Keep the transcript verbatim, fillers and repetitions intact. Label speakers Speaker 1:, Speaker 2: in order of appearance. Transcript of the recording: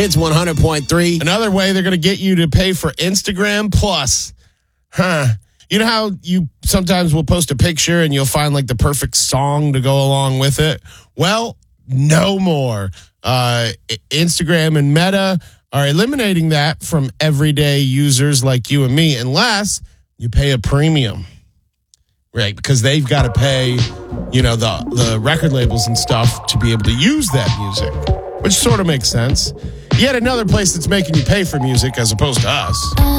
Speaker 1: Hits one hundred point three.
Speaker 2: Another way they're going to get you to pay for Instagram Plus. Huh. You know how you sometimes will post a picture and you'll find like the perfect song to go along with it? Well, no more. Uh, Instagram and Meta are eliminating that from everyday users like you and me unless you pay a premium. Right, because they've got to pay, you know, the, the record labels and stuff to be able to use that music, which sort of makes sense. Yet another place that's making you pay for music as opposed to us.